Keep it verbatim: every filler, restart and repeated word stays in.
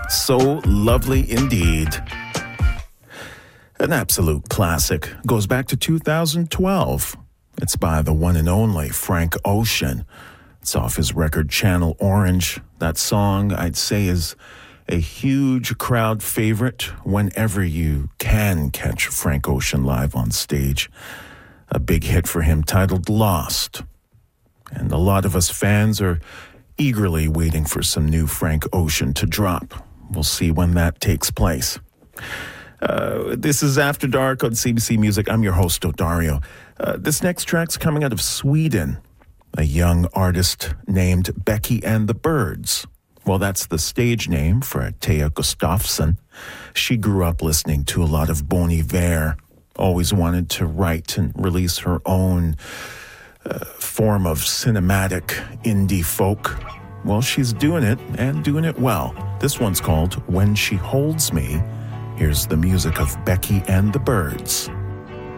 So lovely indeed. An absolute classic. Goes back to two thousand twelve. It's by the one and only Frank Ocean. It's off his record Channel Orange. That song, I'd say, is a huge crowd favorite whenever you can catch Frank Ocean live on stage. A big hit for him titled Lost. And a lot of us fans are eagerly waiting for some new Frank Ocean to drop. We'll see when that takes place. Uh, this is After Dark on C B C Music. I'm your host, Odario. Uh, this next track's coming out of Sweden. A young artist named Becky and the Birds. Well, that's the stage name for Thea Gustafsson. She grew up listening to a lot of Bon Iver. Always wanted to write and release her own uh, form of cinematic indie folk. Well, she's doing it, and doing it well. This one's called When She Holds Me. Here's the music of Becky and the Birds.